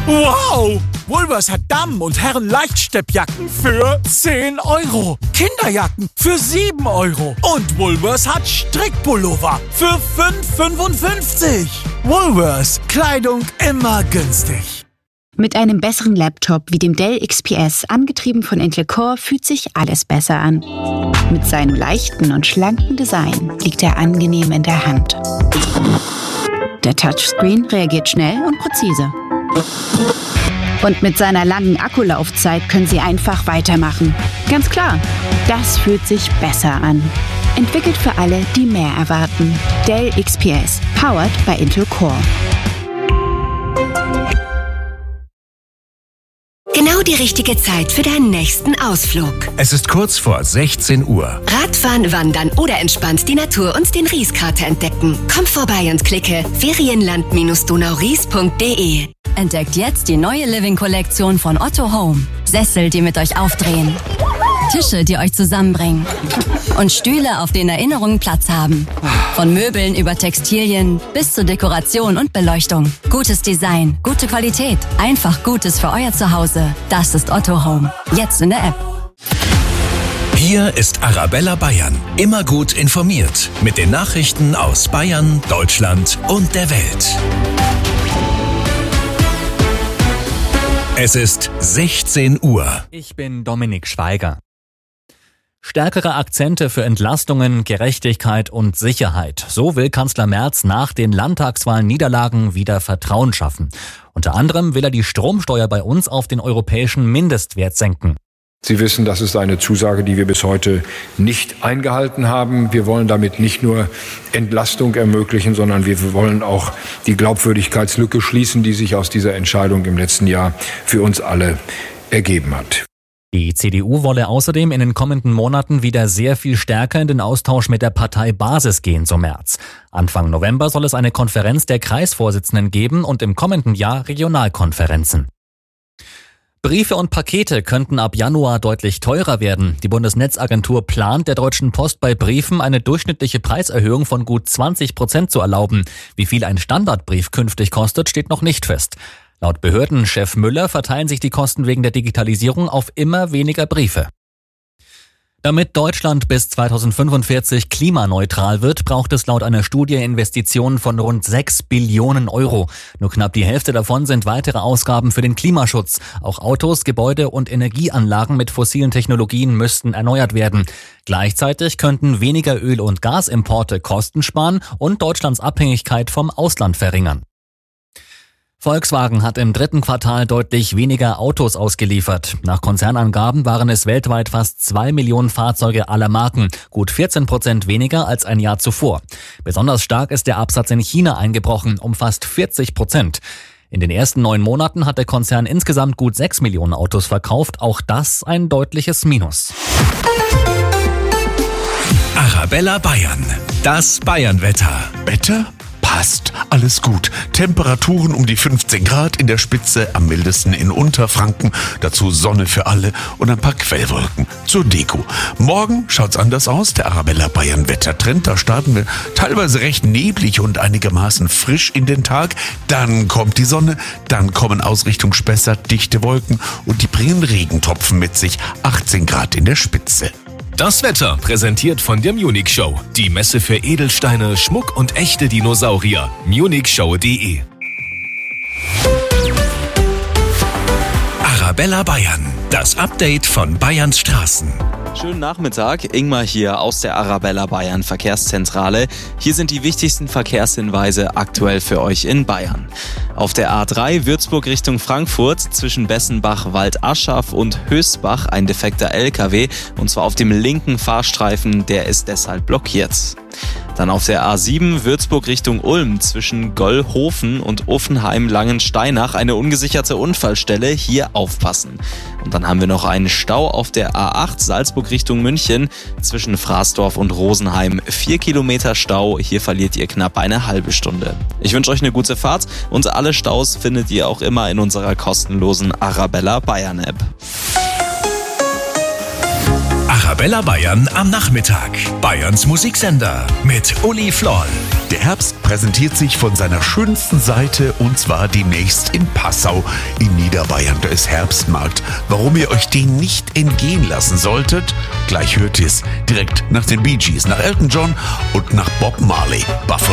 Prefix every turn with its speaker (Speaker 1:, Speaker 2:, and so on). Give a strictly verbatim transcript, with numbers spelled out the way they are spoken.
Speaker 1: Wow! Woolworths hat Damen- und Herren-Leichtsteppjacken für zehn Euro. Kinderjacken für sieben Euro. Und Woolworths hat Strickpullover für fünf Euro fünfundfünfzig. Woolworths. Kleidung immer günstig.
Speaker 2: Mit einem besseren Laptop wie dem Dell X P S, angetrieben von Intel Core, fühlt sich alles besser an. Mit seinem leichten und schlanken Design liegt er angenehm in der Hand. Der Touchscreen reagiert schnell und präzise. Und mit seiner langen Akkulaufzeit können Sie einfach weitermachen. Ganz klar, das fühlt sich besser an. Entwickelt für alle, die mehr erwarten. Dell X P S, powered by Intel Core.
Speaker 3: Genau die richtige Zeit für deinen nächsten Ausflug.
Speaker 4: Es ist kurz vor sechzehn Uhr.
Speaker 3: Radfahren, wandern oder entspannt die Natur und den Rieskrater entdecken. Komm vorbei und klicke ferienland donauries punkt de.
Speaker 5: Entdeckt jetzt die neue Living-Kollektion von Otto Home. Sessel, die mit euch aufdrehen. Tische, die euch zusammenbringen. Und Stühle, auf denen Erinnerungen Platz haben. Von Möbeln über Textilien bis zur Dekoration und Beleuchtung. Gutes Design, gute Qualität. Einfach Gutes für euer Zuhause. Das ist Otto Home. Jetzt in der App.
Speaker 4: Hier ist Arabella Bayern. Immer gut informiert. Mit den Nachrichten aus Bayern, Deutschland und der Welt. Es ist sechzehn Uhr.
Speaker 6: Ich bin Dominik Schweiger. Stärkere Akzente für Entlastungen, Gerechtigkeit und Sicherheit. So will Kanzler Merz nach den Landtagswahlen-Niederlagen wieder Vertrauen schaffen. Unter anderem will er die Stromsteuer bei uns auf den europäischen Mindestwert senken.
Speaker 7: Sie wissen, das ist eine Zusage, die wir bis heute nicht eingehalten haben. Wir wollen damit nicht nur Entlastung ermöglichen, sondern wir wollen auch die Glaubwürdigkeitslücke schließen, die sich aus dieser Entscheidung im letzten Jahr für uns alle ergeben hat.
Speaker 6: Die C D U wolle außerdem in den kommenden Monaten wieder sehr viel stärker in den Austausch mit der Parteibasis gehen, so Merz. Anfang November soll es eine Konferenz der Kreisvorsitzenden geben und im kommenden Jahr Regionalkonferenzen. Briefe und Pakete könnten ab Januar deutlich teurer werden. Die Bundesnetzagentur plant, der Deutschen Post bei Briefen eine durchschnittliche Preiserhöhung von gut zwanzig Prozent zu erlauben. Wie viel ein Standardbrief künftig kostet, steht noch nicht fest. Laut Behördenchef Müller verteilen sich die Kosten wegen der Digitalisierung auf immer weniger Briefe. Damit Deutschland bis zweitausendfünfundvierzig klimaneutral wird, braucht es laut einer Studie Investitionen von rund sechs Billionen Euro. Nur knapp die Hälfte davon sind weitere Ausgaben für den Klimaschutz. Auch Autos, Gebäude und Energieanlagen mit fossilen Technologien müssten erneuert werden. Gleichzeitig könnten weniger Öl- und Gasimporte Kosten sparen und Deutschlands Abhängigkeit vom Ausland verringern. Volkswagen hat im dritten Quartal deutlich weniger Autos ausgeliefert. Nach Konzernangaben waren es weltweit fast zwei Millionen Fahrzeuge aller Marken, gut vierzehn Prozent weniger als ein Jahr zuvor. Besonders stark ist der Absatz in China eingebrochen, um fast vierzig Prozent. In den ersten neun Monaten hat der Konzern insgesamt gut sechs Millionen Autos verkauft, auch das ein deutliches Minus.
Speaker 4: Arabella Bayern, das Bayernwetter.
Speaker 8: Wetter? Passt, alles gut. Temperaturen um die fünfzehn Grad in der Spitze, am mildesten in Unterfranken. Dazu Sonne für alle und ein paar Quellwolken zur Deko. Morgen schaut's anders aus. Der Arabella Bayern Wettertrend. Da starten wir teilweise recht neblig und einigermaßen frisch in den Tag. Dann kommt die Sonne, dann kommen Ausrichtung Spessart dichte Wolken und die bringen Regentropfen mit sich. achtzehn Grad in der Spitze.
Speaker 4: Das Wetter präsentiert von der Munich Show. Die Messe für Edelsteine, Schmuck und echte Dinosaurier. munich show punkt de. Arabella Bayern. Das Update von Bayerns Straßen.
Speaker 9: Schönen Nachmittag, Ingmar hier aus der Arabella Bayern Verkehrszentrale. Hier sind die wichtigsten Verkehrshinweise aktuell für euch in Bayern. Auf der A drei Würzburg Richtung Frankfurt zwischen Bessenbach, Waldaschaf und Hösbach ein defekter L K W und zwar auf dem linken Fahrstreifen, der ist deshalb blockiert. Dann auf der A sieben Würzburg Richtung Ulm zwischen Gollhofen und Offenheim-Langensteinach eine ungesicherte Unfallstelle, hier aufpassen. Und dann haben wir noch einen Stau auf der A acht Salzburg Richtung München zwischen Fraßdorf und Rosenheim. Vier Kilometer Stau, hier verliert ihr knapp eine halbe Stunde. Ich wünsche euch eine gute Fahrt und alle Staus findet ihr auch immer in unserer kostenlosen Arabella Bayern App.
Speaker 4: Arabella Bayern am Nachmittag. Bayerns Musiksender mit Uli Floll.
Speaker 8: Der Herbst präsentiert sich von seiner schönsten Seite und zwar demnächst in Passau in Niederbayern. Da ist Herbstmarkt. Warum ihr euch den nicht entgehen lassen solltet? Gleich hört ihr es direkt nach den Bee Gees, nach Elton John und nach Bob Marley. Buffalo